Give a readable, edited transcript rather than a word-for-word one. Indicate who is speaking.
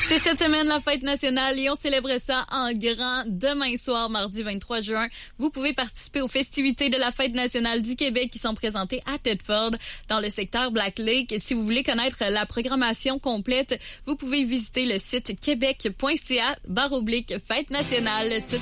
Speaker 1: C'est cette semaine la fête nationale et on célèbre ça en grand demain soir, mardi 23 juin. Vous pouvez participer aux festivités de la fête nationale du Québec qui sont présentées à Thetford dans le secteur Black Lake. Si vous voulez connaître la programmation complète, vous pouvez visiter le site québec.ca/fête nationale.